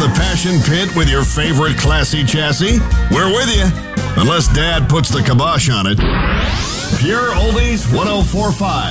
the Passion Pit with your favorite classy chassis? We're with you, unless Dad puts the kibosh on it. Pure Oldies 1045.